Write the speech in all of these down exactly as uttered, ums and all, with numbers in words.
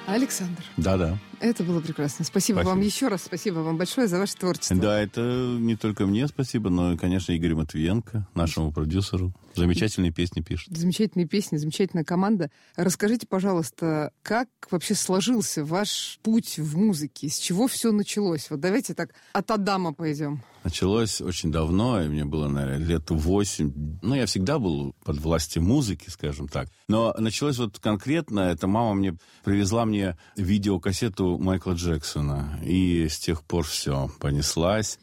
Александр. Да-да. Это было прекрасно. Спасибо, спасибо вам еще раз. Спасибо вам большое за ваше творчество. Да, это не только мне спасибо, но и, конечно, Игорю Матвиенко, нашему продюсеру. Замечательные песни пишет. Замечательные песни, замечательная команда. Расскажите, пожалуйста, как вообще сложился ваш путь в музыке? С чего все началось? Вот давайте так от Адама пойдем. Началось очень давно, и мне было, наверное, лет восемь. Ну, я всегда был под властью музыки, скажем так. Но началось вот конкретно, это мама мне привезла мне видеокассету Майкла Джексона. И с тех пор все понеслась.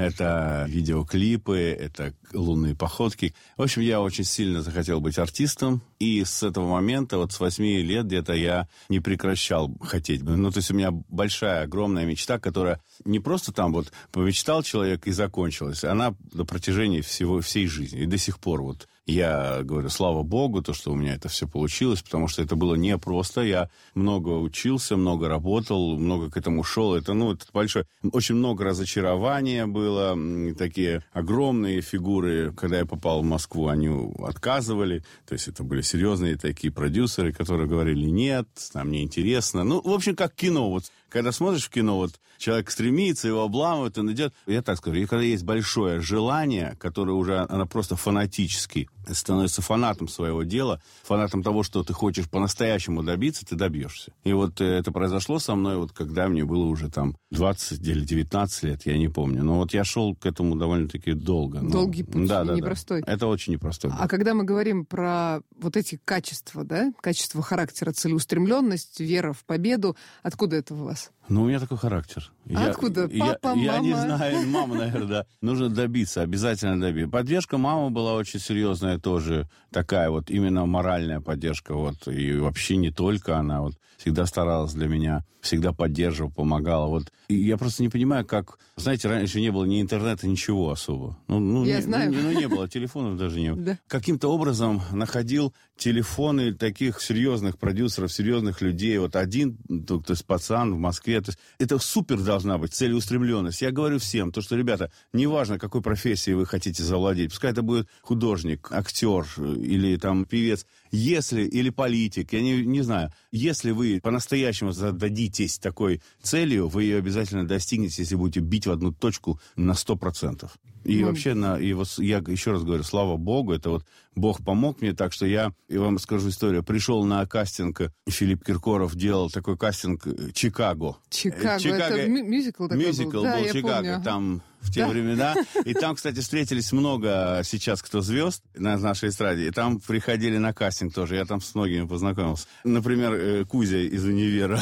Это видеоклипы, это лунные походки. В общем, я очень сильно захотел быть артистом. И с этого момента, вот с восьми лет где-то, я не прекращал хотеть. Ну, то есть у меня большая, огромная мечта, которая не просто там вот помечтал человек и закончилась. Она на протяжении всего, всей жизни. И до сих пор вот я говорю, слава богу, то, что у меня это все получилось, потому что это было непросто. Я много учился, много работал, много к этому шел. Это, ну, это большое. Очень много разочарования было. Такие огромные фигуры. Когда я попал в Москву, они отказывали. То есть это были серьезные такие продюсеры, которые говорили, нет, нам неинтересно. Ну, в общем, как кино. Вот когда смотришь в кино, вот человек стремится, его обламывают, он идет. Я так скажу, и когда есть большое желание, которое уже, оно просто фанатически становится фанатом своего дела, фанатом того, что ты хочешь по-настоящему добиться, ты добьешься. И вот это произошло со мной, вот когда мне было уже там двадцать или девятнадцать лет, я не помню. Но вот я шел к этому довольно-таки долго. Но... Долгий путь, да, да, непростой. Да. Это очень непростой. А когда мы говорим про вот эти качества, да, качество характера, целеустремленность, вера в победу, откуда это у вас? Ну, у меня такой характер. А я, откуда? Папа, я, мама? Я не знаю, мама, наверное, да. Нужно добиться, обязательно добиться. Поддержка мамы была очень серьезная тоже, такая вот именно моральная поддержка. Вот, и вообще не только она. Вот, всегда старалась для меня, всегда поддерживала, помогала. Вот. И я просто не понимаю, как... Знаете, раньше не было ни интернета, ничего особо. Ну, ну, я не, знаю. Ну, ну, не было, телефонов даже не было. Да. Каким-то образом находил телефоны таких серьезных продюсеров, серьезных людей. Вот один, то есть пацан в Москве. То есть это супер должна быть целеустремленность. Я говорю всем, то, что, ребята, неважно, какой профессией вы хотите завладеть, пускай это будет художник, актер или там певец, если, или политик, я не, не знаю, если вы по-настоящему зададитесь такой целью, вы ее обязательно достигнете, если будете бить в одну точку на сто процентов. И mm. вообще, на, и вот, я еще раз говорю, слава богу, это вот Бог помог мне, так что я, я вам скажу историю, пришел на кастинг, Филипп Киркоров делал такой кастинг «Чикаго». Чикаго, Чикаго это мюзикл такой мюзикл был. был, Да, «Чикаго», помню. там в те да. времена. И там, кстати, встретились много сейчас кто звезд на нашей эстраде, и там приходили на кастинг тоже, я там с многими познакомился. Например, Кузя из «Универа».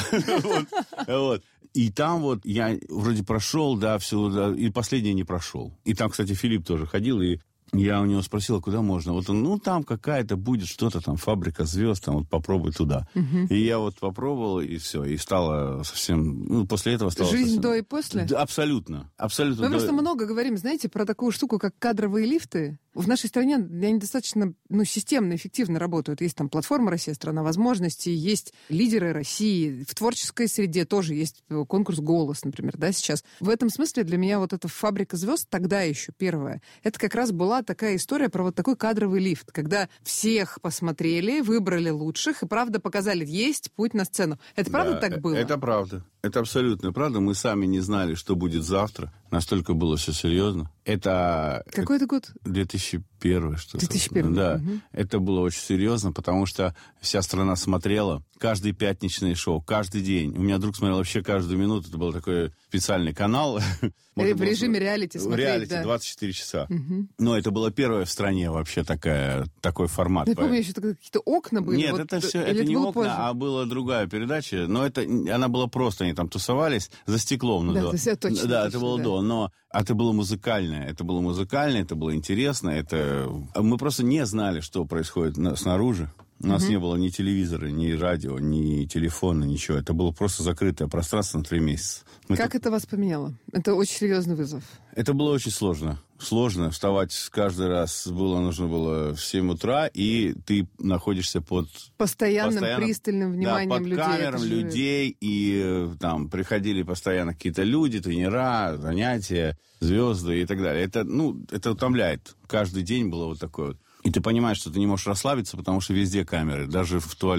Вот. И там вот я вроде прошел, да, все, да, и последний не прошел. И там, кстати, Филипп тоже ходил, и я у него спросил, куда можно. Вот он, ну, там какая-то будет что-то, там, фабрика звезд, там, вот попробуй туда. Угу. И я вот попробовал, и все, и стало совсем... Ну, после этого стало Жизнь совсем... до и после? Да, абсолютно, абсолютно. Мы до... просто много говорим, знаете, про такую штуку, как кадровые лифты. В нашей стране они достаточно, ну, системно, эффективно работают. Есть там платформа «Россия – страна возможностей», есть лидеры России. В творческой среде тоже есть конкурс «Голос», например, да, сейчас. В этом смысле для меня вот эта «Фабрика звезд» тогда еще первая. Это как раз была такая история про вот такой кадровый лифт, когда всех посмотрели, выбрали лучших и, правда, показали, есть путь на сцену. Это правда да, так было? Это правда. Это абсолютно правда. Мы сами не знали, что будет завтра. Настолько было все серьезно. Это... Какой это год? две тысячи первый, что-то. две тысячи первый. Да. Угу. Это было очень серьезно, потому что вся страна смотрела. Каждый пятничный шоу, каждый день. У меня друг смотрел вообще каждую минуту. Это был такой специальный канал. В режиме реалити смотреть, В реалити, да. двадцать четыре часа. Угу. Но это было первое в стране вообще такая, такой формат. Я помню, еще какие-то окна были. Нет, вот, это все, это не окна, позже? а была другая передача. Но это, она была просто, они там тусовались за стеклом. Ну, да, да, это точно. Да, точно, это было да. до. Но это было музыкальное. Это было музыкальное, это было интересно. Это... Мы просто не знали, что происходит снаружи. У нас угу. не было ни телевизора, ни радио, ни телефона, ничего. Это было просто закрытое пространство на три месяца. Мы как тут... это вас поменяло? Это очень серьезный вызов. Это было очень сложно. Сложно. Вставать каждый раз было, нужно было в семь утра, и ты находишься под... Постоянным постоянно, пристальным вниманием да, под людей. камерам людей, и там приходили постоянно какие-то люди, тренера, занятия, звезды и так далее. Это, ну, это утомляет. Каждый день было вот такое вот. И ты понимаешь, что ты не можешь расслабиться, потому что везде камеры, даже в туалете.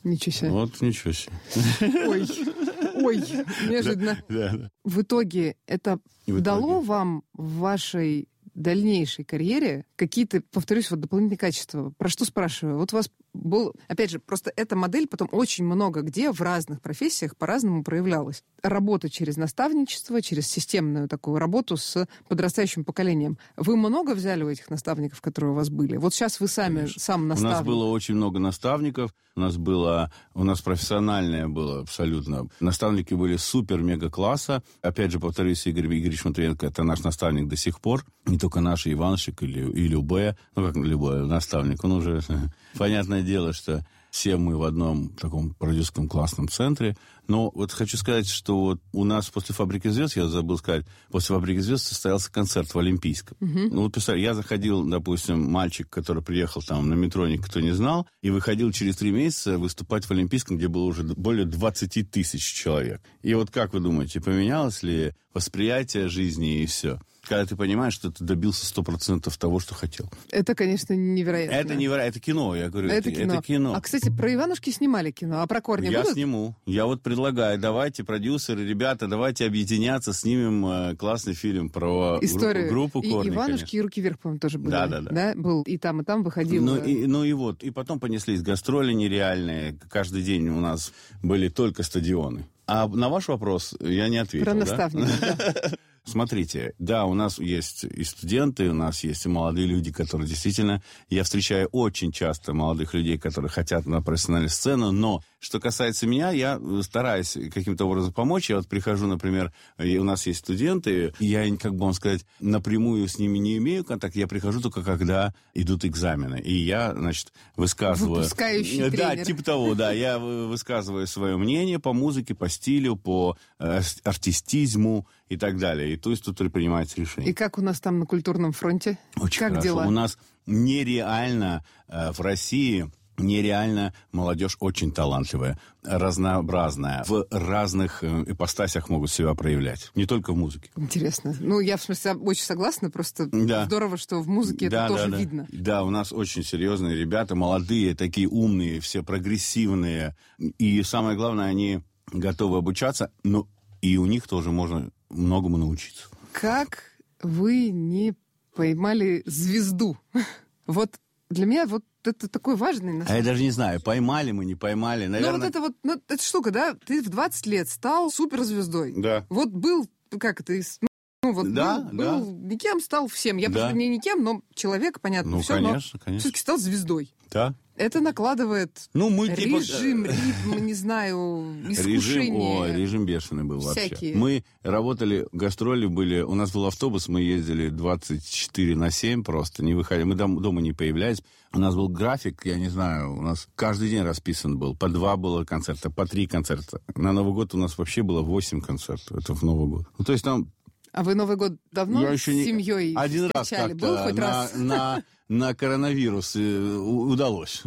Ничего себе. Вот ничего себе. Ой, ой, неожиданно. Да, да. В итоге это И в дало итоге. вам в вашей дальнейшей карьере какие-то, повторюсь, вот дополнительные качества? Про что спрашиваю? Вот у вас был, опять же, просто эта модель потом очень много где в разных профессиях по-разному проявлялась. Работа через наставничество, через системную такую работу с подрастающим поколением. Вы много взяли у этих наставников, которые у вас были? Вот сейчас вы сами, Конечно. сам У наставник. нас было очень много наставников. У нас было, у нас профессиональное было абсолютно. Наставники были супер-мега-класса. Опять же, повторюсь, Игорь Игоревич Матвиенко, это наш наставник до сих пор. Не только наш Иваншик или, или Любе, ну как любой наставник. Он уже, понятное дело, что все мы в одном таком продюсерском классном центре. Но вот хочу сказать, что вот у нас после «Фабрики звезд», я забыл сказать, после «Фабрики звезд» состоялся концерт в Олимпийском. Uh-huh. Ну вот представь, я заходил, допустим, мальчик, который приехал там на метро, никто не знал, и выходил через три месяца выступать в Олимпийском, где было уже более двадцать тысяч человек. И вот как вы думаете, поменялось ли восприятие жизни и все? Когда ты понимаешь, что ты добился сто процентов того, что хотел. Это, конечно, невероятно. Это невероятно. Это кино, я говорю. Это, это, кино. это кино. А, кстати, про Иванушки снимали кино, а про Корни Я будут? сниму. Я вот предлагаю, давайте, продюсеры, ребята, давайте объединяться, снимем э, классный фильм про Историю. группу И Корни, Иванушки, конечно. и Руки вверх, по-моему, тоже были. Да, да, да. да? Был и там, и там выходил. Ну и, ну и вот. И потом понеслись гастроли нереальные. Каждый день у нас были только стадионы. А на ваш вопрос я не ответил. Про да? наставника, да. Смотрите, да, у нас есть и студенты, у нас есть и молодые люди, которые действительно... Я встречаю очень часто молодых людей, которые хотят на профессиональную сцену, но что касается меня, я стараюсь каким-то образом помочь. Я вот прихожу, например, и у нас есть студенты, и я, как бы вам сказать, напрямую с ними не имею контакта, я прихожу только когда идут экзамены. И я, значит, высказываю... Выпускающий Да, тренер. типа того, да. Я высказываю свое мнение по музыке, по стилю, по э, артистизму и так далее. И то есть тут принимается решение. И как у нас там на культурном фронте? Очень как хорошо. дела? У нас нереально э, в России... Нереально молодежь очень талантливая, разнообразная, в разных э, ипостасях могут себя проявлять, не только в музыке. Интересно. Ну, я, в смысле, очень согласна, просто Да. здорово, что в музыке Да, это тоже да, да. видно. Да, у нас очень серьезные ребята, молодые, такие умные, все прогрессивные, и самое главное, они готовы обучаться, но и у них тоже можно многому научиться. Как вы не поймали звезду? Вот для меня вот это такой важный... На А я даже не знаю, поймали мы, не поймали, наверное... Ну, вот это вот, ну, эта штука, да, ты в двадцать лет стал суперзвездой. Да. Вот был, как это, из- ну, вот Да, был, да. был никем, стал всем. Я Да. просто не никем, но человек, понятно, Ну, все, конечно, но конечно. все-таки стал звездой. Да. Это накладывает Ну, мы типа... режим, ритм, не знаю, Режим, искушение. о, режим бешеный был всякие. вообще. Мы работали, гастроли были, у нас был автобус, мы ездили двадцать четыре на семь просто, не выходили, мы дом, дома не появлялись. У нас был график, я не знаю, у нас каждый день расписан был, по два было концерта, по три концерта. На Новый год у нас вообще было восемь концертов, это в Новый год. Ну, то есть там... А вы Новый год давно Я с еще не... семьей Один раз встречали? как-то Был хоть на, раз? на, на коронавирус э, у- удалось.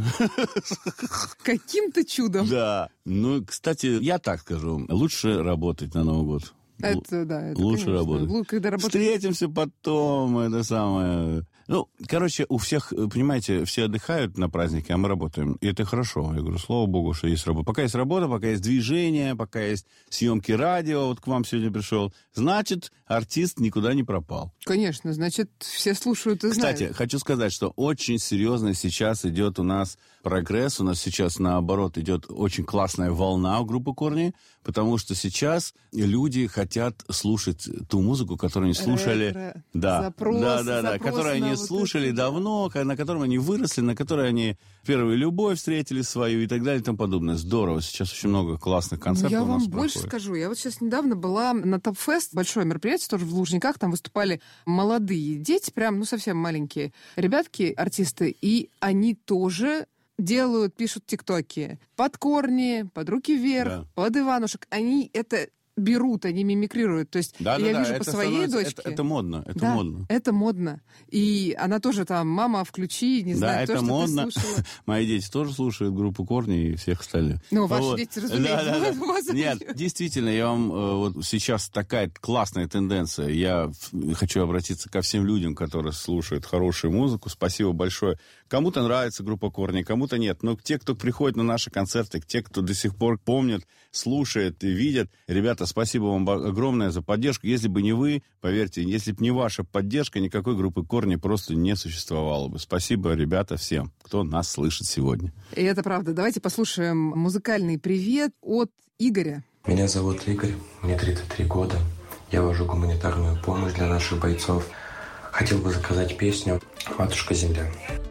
Каким-то чудом. Да. Ну, кстати, я так скажу, лучше работать на Новый год. Это, да, это, Лучше конечно. работать. Лу- Когда работаешь... Встретимся потом, это самое... Ну, короче, у всех, понимаете, все отдыхают на празднике, а мы работаем. И это хорошо. Я говорю, слава богу, что есть работа. Пока есть работа, пока есть движение, пока есть съемки радио, вот к вам сегодня пришел, значит, артист никуда не пропал. Конечно, значит, все слушают и знают. Кстати, хочу сказать, что очень серьезно сейчас идет у нас прогресс. У нас сейчас, наоборот, идет очень классная волна у группы «Корни», потому что сейчас люди хотят слушать ту музыку, которую они слушали... Ретро, да, запрос, да, да, да, запрос которую на они вот слушали это, давно, на котором они выросли, на которой они первую любовь встретили свою и так далее и тому подобное. Здорово. Сейчас очень много классных концертов Я у нас вам больше проходит. скажу. Я вот сейчас недавно была на Топ-фест, большое мероприятие, тоже в Лужниках. Там выступали молодые дети, прям, ну, совсем маленькие ребятки, артисты. И они тоже делают, пишут тиктоки. Под Корни, под Руки вверх, Да. под Иванушек. Они это берут, они мимикрируют. То есть да, я да, вижу да, по это своей дочке. Это, это модно, это да, модно. это модно. И она тоже там, мама, включи, не знаю, да, то, это что модно. ты слушала. Мои дети тоже слушают группу «Корни» и всех остальных. Ну, ваши вот. дети, разумеется. Да, да, да. Нет, действительно, я вам вот сейчас такая классная тенденция. Я хочу обратиться ко всем людям, которые слушают хорошую музыку. Спасибо большое. Кому-то нравится группа «Корни», кому-то нет. Но те, кто приходит на наши концерты, те, кто до сих пор помнят, слушает и видят, ребята, спасибо вам огромное за поддержку. Если бы не вы, поверьте, если бы не ваша поддержка, никакой группы «Корни» просто не существовало бы. Спасибо, ребята, всем, кто нас слышит сегодня. И это правда. Давайте послушаем музыкальный привет от Игоря. Меня зовут Игорь, мне тридцать три года. Я вожу гуманитарную помощь для наших бойцов. Хотел бы заказать песню «Матушка Земля».